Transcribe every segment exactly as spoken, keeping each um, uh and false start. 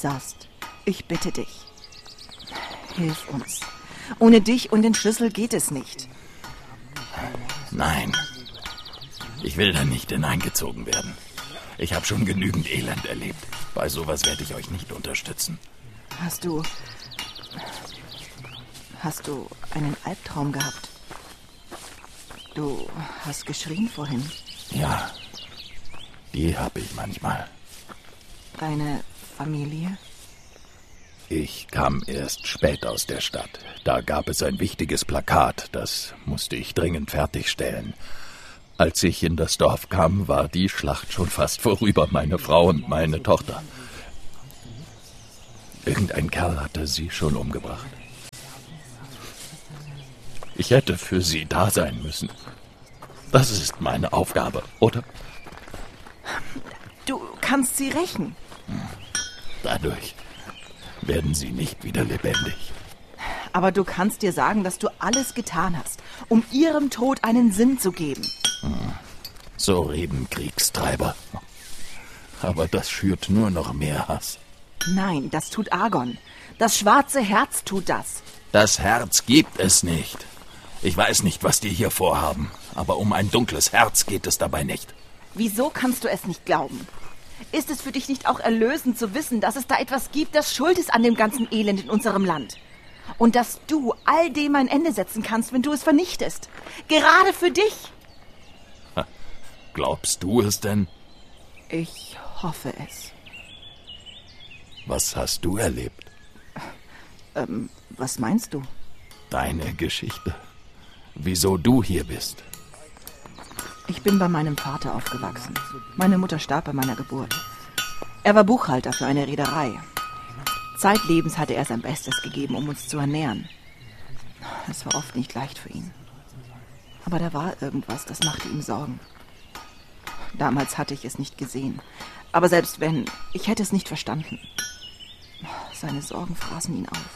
Sast, ich bitte dich. Hilf uns. Ohne dich und den Schlüssel geht es nicht. Nein, ich will da nicht hineingezogen werden. Ich habe schon genügend Elend erlebt. Bei sowas werde ich euch nicht unterstützen. Hast du... Hast du einen Albtraum gehabt? Du hast geschrien vorhin. Ja, die habe ich manchmal. Deine Familie? Ich kam erst spät aus der Stadt. Da gab es ein wichtiges Plakat, das musste ich dringend fertigstellen. Als ich in das Dorf kam, war die Schlacht schon fast vorüber, meine Frau und meine Tochter. Irgendein Kerl hatte sie schon umgebracht. Ich hätte für sie da sein müssen. Das ist meine Aufgabe, oder? Du kannst sie rächen. Dadurch werden sie nicht wieder lebendig. Aber du kannst dir sagen, dass du alles getan hast, um ihrem Tod einen Sinn zu geben. So reden Kriegstreiber. Aber das schürt nur noch mehr Hass. Nein, das tut Agon. Das schwarze Herz tut das. Das Herz gibt es nicht. Ich weiß nicht, was die hier vorhaben, aber um ein dunkles Herz geht es dabei nicht. Wieso kannst du es nicht glauben? Ist es für dich nicht auch erlösend zu wissen, dass es da etwas gibt, das schuld ist an dem ganzen Elend in unserem Land? Und dass du all dem ein Ende setzen kannst, wenn du es vernichtest? Gerade für dich? Ha, glaubst du es denn? Ich hoffe es. Was hast du erlebt? Ähm, was meinst du? Deine Geschichte. Wieso du hier bist. Ich bin bei meinem Vater aufgewachsen. Meine Mutter starb bei meiner Geburt. Er war Buchhalter für eine Reederei. Zeitlebens hatte er sein Bestes gegeben, um uns zu ernähren. Es war oft nicht leicht für ihn. Aber da war irgendwas, das machte ihm Sorgen. Damals hatte ich es nicht gesehen. Aber selbst wenn, ich hätte es nicht verstanden. Seine Sorgen fraßen ihn auf.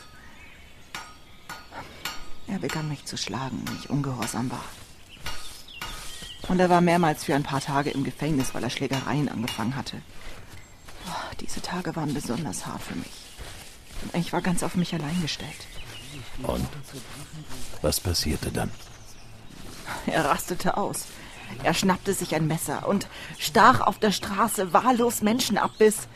Er begann mich zu schlagen, wenn ich ungehorsam war. Und er war mehrmals für ein paar Tage im Gefängnis, weil er Schlägereien angefangen hatte. Oh, diese Tage waren besonders hart für mich. Ich war ganz auf mich allein gestellt. Und? Was passierte dann? Er rastete aus. Er schnappte sich ein Messer und stach auf der Straße wahllos Menschen ab, bis...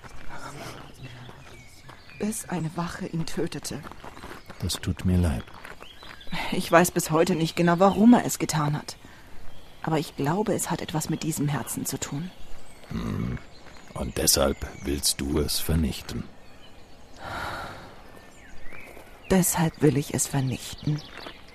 bis eine Wache ihn tötete. Das tut mir leid. Ich weiß bis heute nicht genau, warum er es getan hat. Aber ich glaube, es hat etwas mit diesem Herzen zu tun. Hm. Und deshalb willst du es vernichten? Deshalb will ich es vernichten.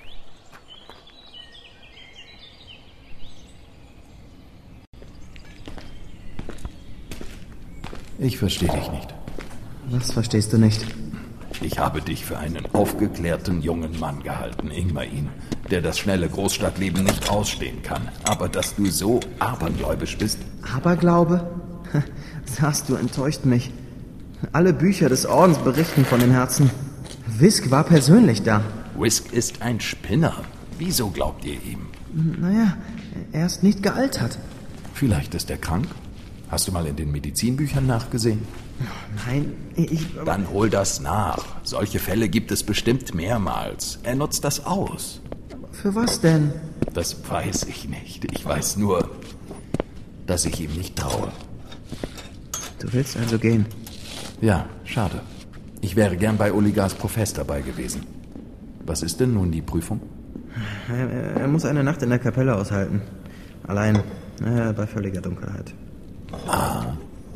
Ich verstehe dich nicht. Was verstehst du nicht? Ich habe dich für einen aufgeklärten jungen Mann gehalten, Ingmarin, der das schnelle Großstadtleben nicht ausstehen kann. Aber dass du so abergläubisch bist... Aberglaube? Sagst du, enttäuscht mich. Alle Bücher des Ordens berichten von den Herzen. Wisk war persönlich da. Wisk ist ein Spinner. Wieso glaubt ihr ihm? Naja, er ist nicht gealtert. Vielleicht ist er krank? Hast du mal in den Medizinbüchern nachgesehen? Nein, ich... Dann hol das nach. Solche Fälle gibt es bestimmt mehrmals. Er nutzt das aus. Für was denn? Das weiß ich nicht. Ich weiß nur, dass ich ihm nicht traue. Du willst also gehen? Ja, schade. Ich wäre gern bei Oligars Profess dabei gewesen. Was ist denn nun die Prüfung? Er, er muss eine Nacht in der Kapelle aushalten. Allein, äh, bei völliger Dunkelheit. Ah.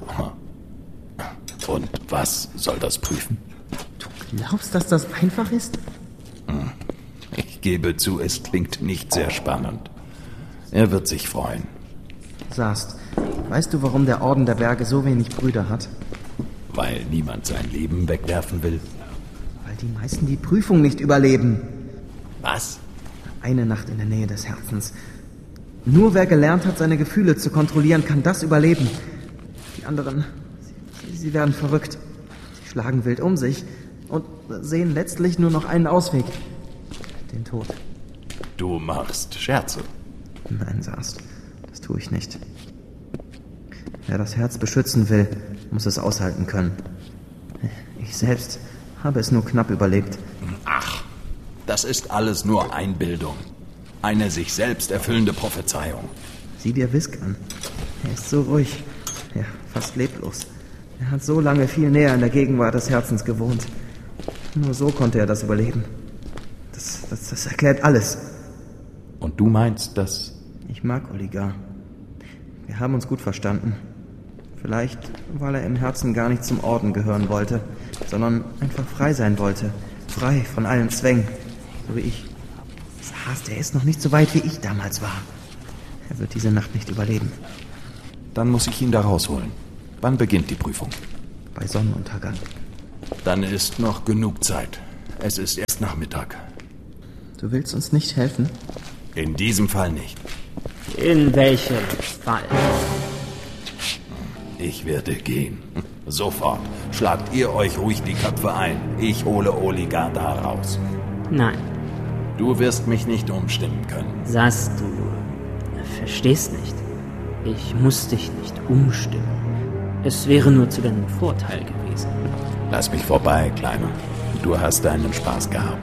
Und was soll das prüfen? Du glaubst, dass das einfach ist? Ich gebe zu, es klingt nicht sehr spannend. Er wird sich freuen. Sast, weißt du, warum der Orden der Berge so wenig Brüder hat? Weil niemand sein Leben wegwerfen will. Weil die meisten die Prüfung nicht überleben. Was? Eine Nacht in der Nähe des Herzens. Nur wer gelernt hat, seine Gefühle zu kontrollieren, kann das überleben. Die anderen, sie, sie werden verrückt. Sie schlagen wild um sich und sehen letztlich nur noch einen Ausweg. Den Tod. Du machst Scherze. Nein, Sast, das tue ich nicht. Wer das Herz beschützen will, muss es aushalten können. Ich selbst habe es nur knapp überlebt. Ach, das ist alles nur Einbildung. Eine sich selbst erfüllende Prophezeiung. Sieh dir Wisk an. Er ist so ruhig. Ja, fast leblos. Er hat so lange viel näher in der Gegenwart des Herzens gewohnt. Nur so konnte er das überleben. Das, das, das erklärt alles. Und du meinst, dass... Ich mag Oligar. Wir haben uns gut verstanden. Vielleicht, weil er im Herzen gar nicht zum Orden gehören wollte, sondern einfach frei sein wollte. Frei von allen Zwängen. So wie ich. Sahas, der ist noch nicht so weit, wie ich damals war. Er wird diese Nacht nicht überleben. Dann muss ich ihn da rausholen. Wann beginnt die Prüfung? Bei Sonnenuntergang. Dann ist noch genug Zeit. Es ist erst Nachmittag. Du willst uns nicht helfen? In diesem Fall nicht. In welchem Fall? Ich werde gehen. Sofort. Schlagt ihr euch ruhig die Köpfe ein. Ich hole Oligar da raus. Nein. Du wirst mich nicht umstimmen können. Sas, du verstehst nicht. Ich muss dich nicht umstimmen. Es wäre nur zu deinem Vorteil gewesen. Lass mich vorbei, Kleiner. Du hast deinen Spaß gehabt.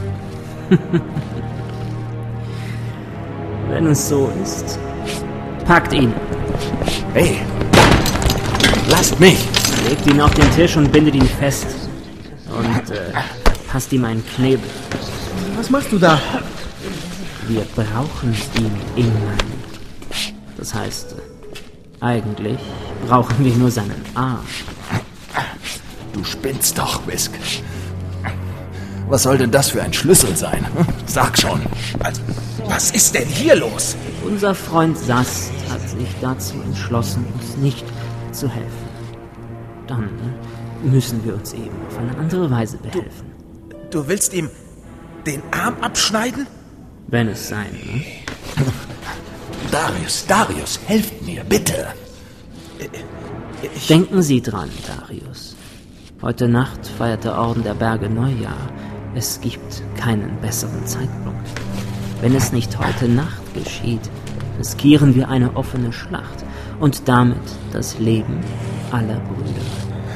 Wenn es so ist, packt ihn. Hey! Lasst mich! Legt ihn auf den Tisch und bindet ihn fest. Und äh, passt ihm einen Knebel. Was machst du da? Wir brauchen ihn immer. Das heißt, eigentlich brauchen wir nur seinen Arm. Du spinnst doch, Wisk. Was soll denn das für ein Schlüssel sein? Sag schon. Also, was ist denn hier los? Unser Freund Sast hat sich dazu entschlossen, uns nicht zu helfen. Dann müssen wir uns eben auf eine andere Weise behelfen. Du, du willst ihm den Arm abschneiden? Wenn es sein muss. Darius, Darius, helft mir, bitte. Ich, Denken Sie dran, Darius. Heute Nacht feiert der Orden der Berge Neujahr. Es gibt keinen besseren Zeitpunkt. Wenn es nicht heute Nacht geschieht, riskieren wir eine offene Schlacht und damit das Leben aller Brüder.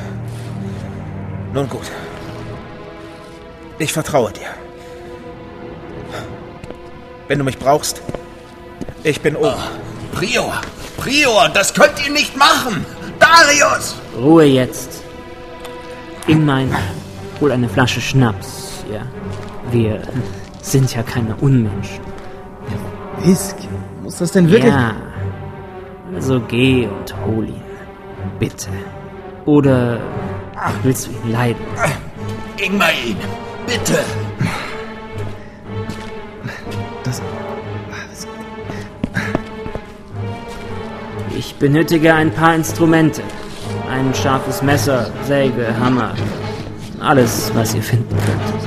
Nun gut. Ich vertraue dir. Wenn du mich brauchst, ich bin oben. Oh, Prior, Prior, das könnt ihr nicht machen! Darius! Ruhe jetzt. Ingmein, hol eine Flasche Schnaps, ja? Wir sind ja keine Unmenschen. Wisk, muss das denn wirklich... Ja, also geh und hol ihn. Bitte. Oder willst du ihn leiden? Ingmain, bitte! Das... Ich benötige ein paar Instrumente. Ein scharfes Messer, Säge, Hammer. Alles, was ihr finden könnt.